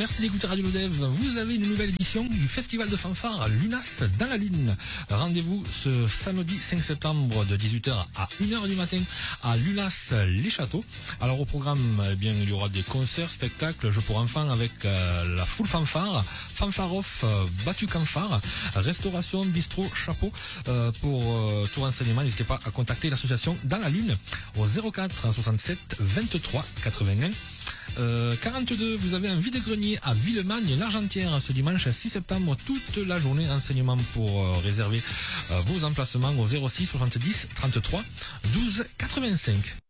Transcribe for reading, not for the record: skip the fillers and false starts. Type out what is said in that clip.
Merci d'écouter Radio Lodève. Vous avez une nouvelle édition du Festival de fanfare Lunas dans la Lune. Rendez-vous ce samedi 5 septembre de 18h à 1h du matin à Lunas les Châteaux. Alors au programme, eh bien, il y aura des concerts, spectacles, jeux pour enfants avec la full fanfare, fanfare off, battu fanfare, restauration, bistrot, chapeau. Pour tout renseignement, n'hésitez pas à contacter l'association Dans la Lune au 04 67 23 81. 42, vous avez un vide-grenier à Villemagne, l'Argentière, ce dimanche 6 septembre, toute la journée. Enseignement pour réserver vos emplacements au 06 70 33 12 85.